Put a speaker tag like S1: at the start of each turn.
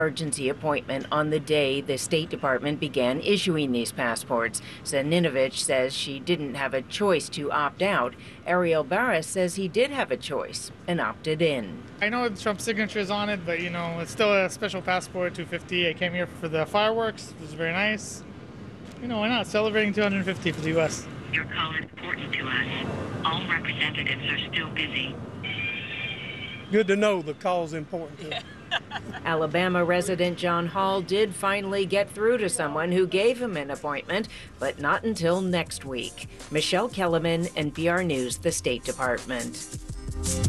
S1: emergency appointment on the day the State Department began issuing these passports. Zaninovich says she didn't have a choice to opt out. Ariel Barras says he did have a choice and opted in.
S2: I know Trump's signature is on it, but it's still a special passport, 250. I came here for the fireworks. It was very nice. Why not? Celebrating 250 for the U.S.
S3: Your call is important to us. All representatives are still busy.
S4: Good to know the call is important to us.
S1: Alabama resident John Hall did finally get through to someone who gave him an appointment, but not until next week. Michelle Kellerman, NPR News, the State Department.